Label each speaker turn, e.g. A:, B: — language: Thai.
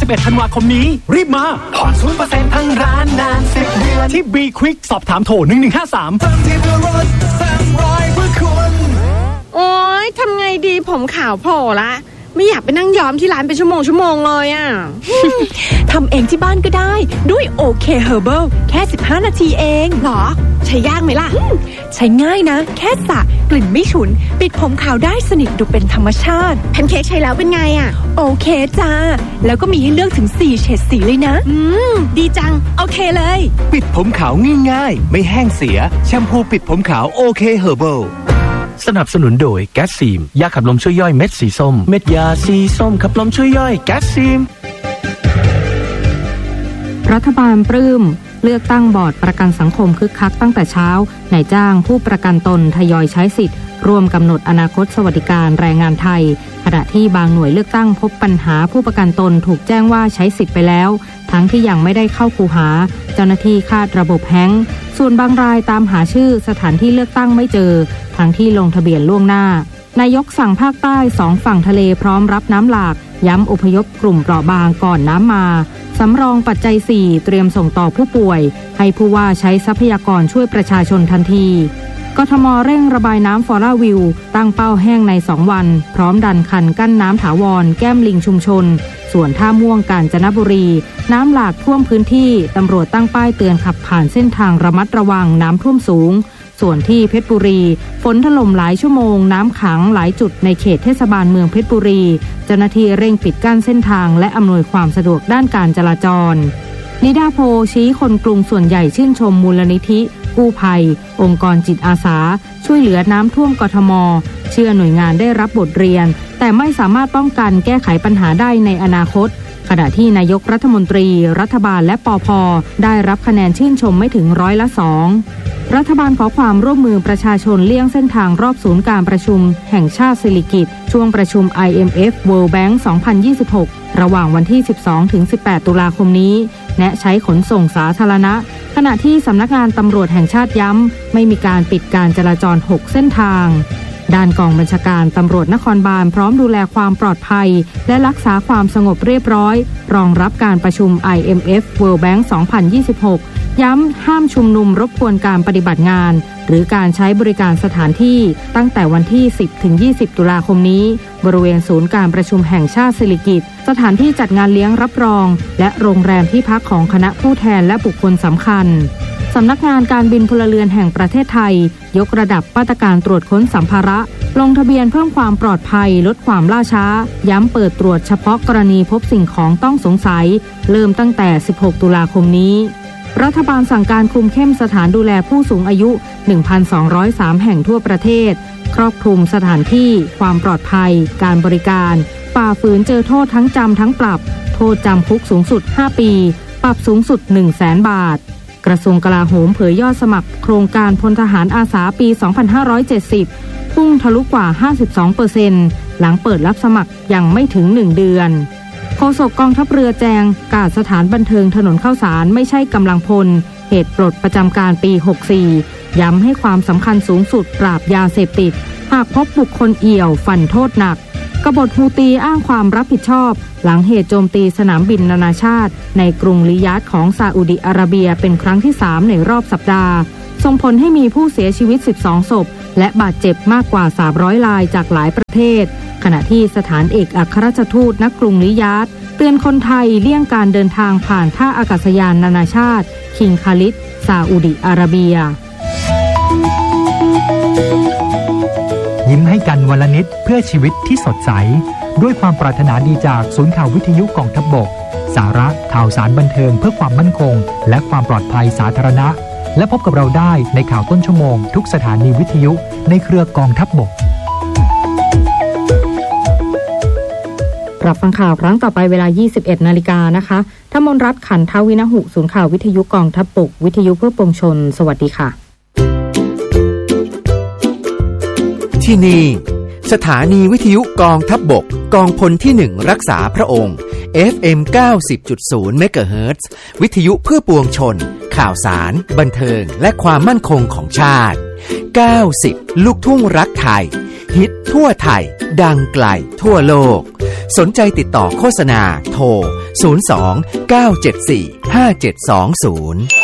A: 31 ธันวาคมนี้รีบมาผ่อน 0% ทั้งร้านนาน10 เดือนที่ B Quick สอบถามโทร 1153เติมที่เพื่อรถ300เพื่อคุณ
B: โอ๊ยทำไงดีผมขาวโผล่ละไม่อยากไปนั่งย้อมที่ร้านเป็นชั่วโมงเลยอ่ะ
C: ทำเองที่บ้านก็ได้ด้วย OK Herbal แค่15 นาทีเอง
B: หรอใช้ยากไหมล่ะ
C: ใช้ง่ายนะแค่สระกลิ่นไม่ฉุนปิดผมขาวได้สนิทดูเป็นธรรมชาติ
B: แพนเค้กใช้แล้วเป็นไงอ่ะ
C: โอเคจ้าแล้วก็มีให้เลือกถึง4เฉดสีเลยนะ
B: ดีจังโอเคเลย
D: ปิดผมขาวง่ายๆไม่แห้งเสียแชมพูปิดผมขาว OK Herbalสนับสนุนโดยแก๊สซีมยาขับลมช่วยย่อยเม็ดสีส้มเม็ดยาสีส้มขับลมช่วยย่อยแก๊สซีม
E: รัฐบาลปลื้มเลือกตั้งบอร์ดประกันสังคมคึกคักตั้งแต่เช้านายจ้างผู้ประกันตนทยอยใช้สิทธิ์ร่วมกำหนดอนาคตสวัสดิการแรงงานไทยขณะที่บางหน่วยเลือกตั้งพบปัญหาผู้ประกันตนถูกแจ้งว่าใช้สิทธิ์ไปแล้วทั้งที่ยังไม่ได้เข้าคูหาเจ้าหน้าที่คาดระบบแฮงก์ส่วนบางรายตามหาชื่อสถานที่เลือกตั้งไม่เจอทั้งที่ลงทะเบียนล่วงหน้านายกสั่งภาคใต้2ฝั่งทะเลพร้อมรับน้ำหลากย้ำอพยพกลุ่มเปราะบางก่อนน้ำมาสำรองปัจจัย4เตรียมส่งต่อผู้ป่วยให้ผู้ว่าใช้ทรัพยากรช่วยประชาชนทันทีกทม.เร่งระบายน้ำฟอร่าวิวตั้งเป้าแห้งใน2วันพร้อมดันคันกั้นน้ำถาวรแก้มลิงชุมชนส่วนท่าม่วงกาญจนบุรีน้ำหลากท่วมพื้นที่ตำรวจตั้งป้ายเตือนขับผ่านเส้นทางระมัดระวังน้ำท่วมสูงส่วนที่เพชรบุรีฝนถล่มหลายชั่วโมงน้ำขังหลายจุดในเขตเทศบาลเมืองเพชรบุรีเจ้าหน้าที่เร่งปิดกั้นเส้นทางและอำนวยความสะดวกด้านการจราจรนิดาโพชี้คนกรุงส่วนใหญ่ชื่นชมมูลนิธิกู้ภัยองค์กรจิตอาสาช่วยเหลือน้ำท่วมกทม.เชื่อหน่วยงานได้รับบทเรียนแต่ไม่สามารถป้องกันแก้ไขปัญหาได้ในอนาคตขณะที่นายกรัฐมนตรีรัฐบาลและปภ.ได้รับคะแนนชื่นชมไม่ถึง2%รัฐบาลขอความร่วมมือประชาชนเลี่ยงเส้นทางรอบศูนย์การประชุมแห่งชาติสิริกิติ์ช่วงประชุม IMF World Bank 2026 ระหว่างวันที่ 12-18 ตุลาคมนี้แนะใช้ขนส่งสาธารณะขณะที่สำนักงานตำรวจแห่งชาติย้ำไม่มีการปิดการจราจร6เส้นทางด้านกองบัญชาการตำรวจนครบาลพร้อมดูแลความปลอดภัยและรักษาความสงบเรียบร้อยรองรับการประชุม IMF World Bank 2026 ย้ำห้ามชุมนุมรบกวนการปฏิบัติงานหรือการใช้บริการสถานที่ตั้งแต่วันที่ 10-20 ตุลาคมนี้บริเวณศูนย์การประชุมแห่งชาติสิริกิติ์สถานที่จัดงานเลี้ยงรับรองและโรงแรมที่พักของคณะผู้แทนและบุคคลสำคัญสำนักงานการบินพลเรือนแห่งประเทศไทยยกระดับมาตรการตรวจค้นสัมภาระลงทะเบียนเพิ่มความปลอดภัยลดความล่าช้าย้ำเปิดตรวจเฉพาะกรณีพบสิ่งของต้องสงสัยเริ่มตั้งแต่ 16 ตุลาคมนี้รัฐบาลสั่งการคุมเข้มสถานดูแลผู้สูงอายุ 1,203 แห่งทั่วประเทศครอบคลุมสถานที่ความปลอดภัยการบริการฝ่าฝืนเจอโทษทั้งจำทั้งปรับโทษจำคุกสูงสุด5ปีปรับสูงสุด 100,000 บาทกระทรวงกลาโหมเผยยอดสมัครโครงการพลทหารอาสาปี 2570 พุ่งทะลุกว่า 52% หลังเปิดรับสมัครยังไม่ถึง1เดือนโฆษกกองทัพเรือแจงกาดสถานบันเทิงถนนข้าวสารไม่ใช่กำลังพลเหตุปลดประจำการปี 64 ย้ำให้ความสำคัญสูงสุดปราบยาเสพติดหากพบบุคคลเอี่ยวฟันโทษหนักกบฏฮูตีอ้างความรับผิดชอบหลังเหตุโจมตีสนามบินนานาชาติในกรุงริยาดของซาอุดิอาระเบียเป็นครั้งที่3ในรอบสัปดาห์ส่งผลให้มีผู้เสียชีวิต12ศพและบาดเจ็บมากกว่า300รายจากหลายประเทศขณะที่สถานเอกอัครราชทูตณกรุงริยาดเตือนคนไทยเลี่ยงการเดินทางผ่านท่าอากาศยานนานาชาติคิงคาลิดซาอุดิอาระเบีย
F: ยิ้มให้กันวันละนิดเพื่อชีวิตที่สดใสด้วยความปรารถนาดีจากศูนย์ข่าววิทยุกองทัพบกสาระข่าวสารบันเทิงเพื่อความมั่นคงและความปลอดภัยสาธารณะและพบกับเราได้ในข่าวต้นชั่วโมงทุกสถานีวิทยุในเครือกองทัพบก
E: รับฟังข่าวครั้งต่อไปเวลา 21 นาฬิกานะคะธมนรัตน์ขันทวินหุศูนย์ข่าววิทยุกองทัพบกวิทยุเพื่อปวงชนสวัสดีค่ะ
G: ที่นี่สถานีวิทยุกองทัพบกกองพลที่1รักษาพระองค์ FM 90.0 เมกะเฮิรตซ์วิทยุเพื่อปวงชนข่าวสารบันเทิงและความมั่นคงของชาติ90ลูกทุ่งรักไทยฮิตทั่วไทยดังไกลทั่วโลกสนใจติดต่อโฆษณาโทร 02 974 5720